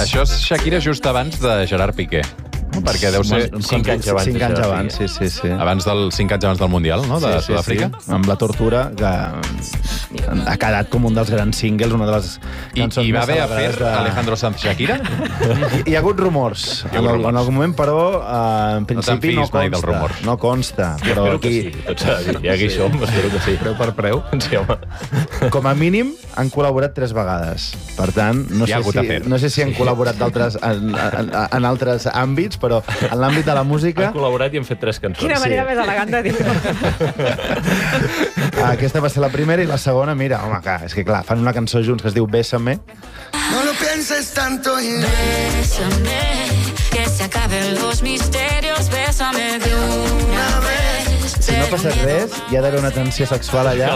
Això és Shakira just abans de Gerard Piqué. Perquè deu ser 5 anys abans. 5 anys abans, sí. 5 anys abans del Mundial, no?, de Sud-àfrica. Sí. Amb La Tortura, que ha quedat com un dels grans singles, una de les cançons I va més haver a celebrades fer Alejandro Sanz Shakira? Hi ha hagut rumors. En algun moment, però, en principi no consta. No consta. Però espero que sí, tot s'ha de dir. Ja que hi som, espero que sí. Preu per preu? Sí, home. Com a mínim, han col·laborat 3 vegades. Per tant, no sé si han col·laborat en altres àmbits, però en l'àmbit de la música... Han col·laborat i han fet 3 cançons. Quina manera més elegant de dir-ho. Aquesta va ser la primera i la segona, mira, home, és que clar, fan una cançó junts que es diu Bésame. No lo pienses tanto y... Bésame, que se acaben los misterios, bésame de una vez. Si no passa res, hi ha d'haver una tensió sexual allà.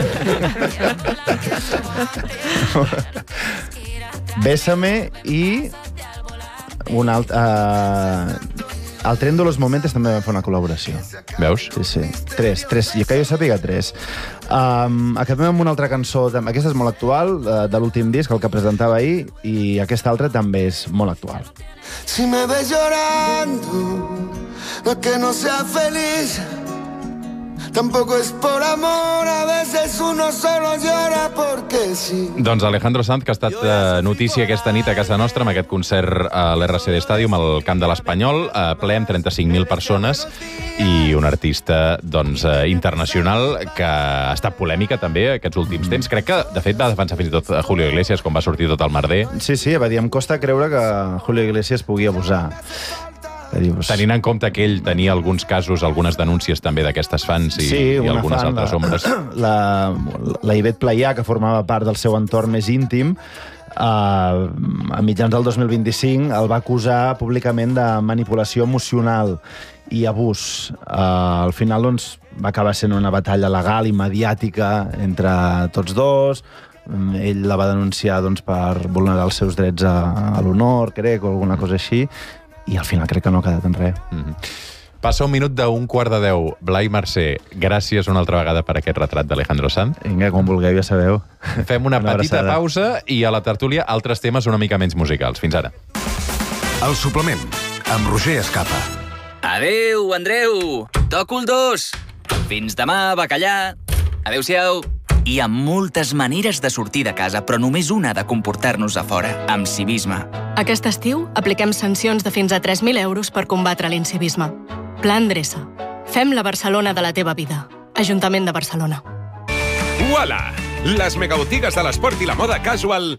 Bésame i... un altre... El Tren de los Momentes també va fer una col·laboració. Veus? Sí. 3. I que jo sàpiga 3. Acabem amb una altra cançó. Aquesta és molt actual, de l'últim disc, el que presentava ahir, i aquesta altra també és molt actual. Si me ves llorando, no es que no sea feliz. Tampoco es por amor, a veces uno solo llora porque sí. Doncs Alejandro Sanz, que ha estat notícia aquesta nit a casa nostra amb aquest concert a l'RCD Stadium, al Camp de l'Espanyol, ple amb 35.000 persones, i un artista internacional que ha estat polèmica també aquests últims temps. Crec que, de fet, va defensar fins i tot Julio Iglesias quan va sortir tot el merder. Sí, va dir, em costa creure que Julio Iglesias pugui abusar. Tenint en compte que ell tenia alguns casos, algunes denúncies també d'aquestes fans i algunes altres ombres. La Ivette Playà, que formava part del seu entorn més íntim, a mitjans del 2025 el va acusar públicament de manipulació emocional i abús. Al final, doncs, va acabar sent una batalla legal i mediàtica entre tots dos. Ell la va denunciar, doncs, per vulnerar els seus drets a l'honor, crec, o alguna cosa així, i al final crec que no ha quedat en res. Passa un minut d'11:45. Blai Mercè, gràcies una altra vegada per aquest retrat d'Alejandro Sanz. Vinga, quan vulgueu, ja sabeu. Fem una petita pausa i a la tertúlia altres temes una mica menys musicals. Fins ara. El suplement, amb Roger Escapa. Adéu, Andreu! Toco el 2! Fins demà, bacallà! Adéu-siau! Hi ha moltes maneres de sortir de casa, però només una de comportar-nos a fora, amb civisme. Aquest estiu apliquem sancions de fins a 3.000 euros per combatre l'incivisme. Pla Endreça. Fem la Barcelona de la teva vida. Ajuntament de Barcelona. Uala! Les megabotigues de l'esport i la moda casual...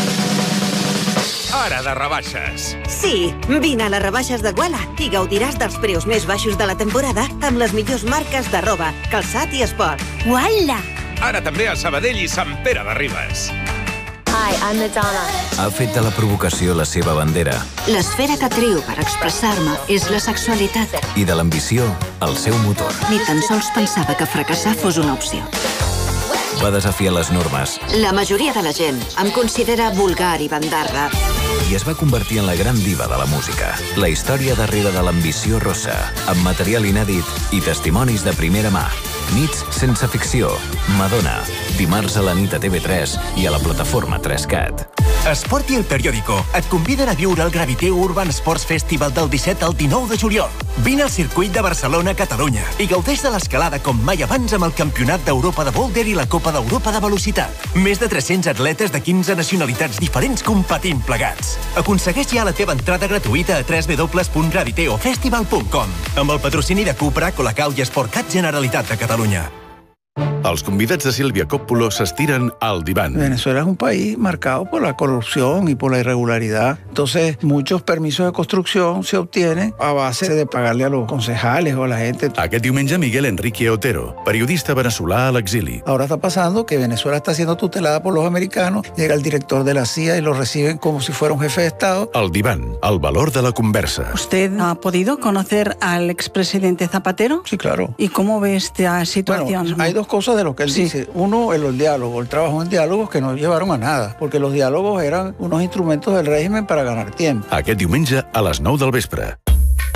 ara de rebaixes. Sí, vine a les rebaixes de Uala i gaudiràs dels preus més baixos de la temporada amb les millors marques de roba, calçat i esport. Uala! Ara també a Sabadell i Sant Pere de Ribes. Hi, I'm Madonna. Ha fet de la provocació la seva bandera. L'esfera que trio per expressar-me és la sexualitat. I de l'ambició, el seu motor. Ni tan sols pensava que fracassar fos una opció. Va desafiar les normes. La majoria de la gent em considera vulgar i bandarra. I es va convertir en la gran diva de la música. La història darrere de l'ambició rossa, amb material inèdit i testimonis de primera mà. Nits sense ficció. Madonna. Dimarts a la nit a TV3 i a la plataforma 3Cat. Esport i El Periódico et conviden a viure el Gravité Urban Sports Festival del 17 al 19 de juliol. Vine al circuit de Barcelona, Catalunya, i gaudeix de l'escalada com mai abans amb el Campionat d'Europa de Boulder i la Copa d'Europa de Velocitat. Més de 300 atletes de 15 nacionalitats diferents competint plegats. Aconsegueix ja la teva entrada gratuïta a www.graviteofestival.com amb el patrocini de Cupra, Colacao i Sportcat Generalitat de Catalunya. Els convidats de Silvia Coppola s'estiren al diván. Venezuela es un país marcado por la corrupción y por la irregularidad. Entonces, muchos permisos de construcción se obtienen a base de pagarle a los concejales o a la gente. Aquest diumenge, Miguel Enrique Otero, periodista venezolà a l'exili. Ahora está pasando que Venezuela está siendo tutelada por los americanos. Llega el director de la CIA y lo reciben como si fuera un jefe de Estado. El diván, el valor de la conversa. ¿Usted ha podido conocer al expresidente Zapatero? Sí, claro. ¿Y cómo ve esta situación? Bueno, hay dos cosas de lo que él dice. Uno, en los diálogos. Él trabajó en diálogos que no llevaron a nada, porque los diálogos eran unos instrumentos del régimen para ganar tiempo. Aquest diumenge a les 9 del vespre.